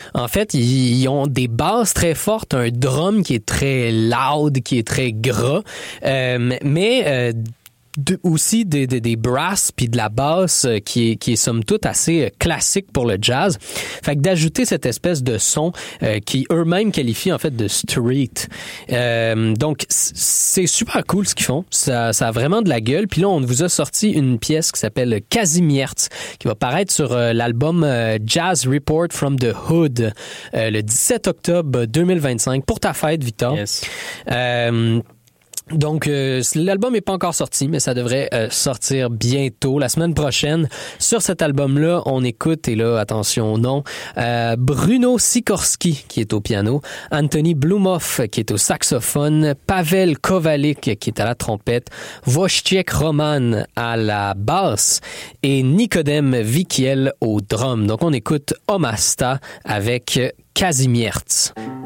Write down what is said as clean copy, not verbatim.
En fait, ils ont des basses très fortes, un drum qui est très loud, qui est très gras, mais aussi des brasses puis de la basse qui est somme toute assez classique pour le jazz. Fait que d'ajouter cette espèce de son qui eux-mêmes qualifient en fait de street. Donc c'est super cool ce qu'ils font. Ça a vraiment de la gueule. Puis là on vous a sorti une pièce qui s'appelle Kazimierz qui va paraître sur l'album Jazz Report from the Hood le 17 octobre 2025 pour ta fête, Victor. Yes. Donc, l'album n'est pas encore sorti, mais ça devrait sortir bientôt, la semaine prochaine. Sur cet album-là, on écoute, et là, attention au nom, Bruno Sikorski, qui est au piano, Anthony Blumhoff, qui est au saxophone, Pavel Kovalik, qui est à la trompette, Wojciech Roman à la basse, et Nikodem Vikiel au drum. Donc, on écoute Omasta avec Kazimierz.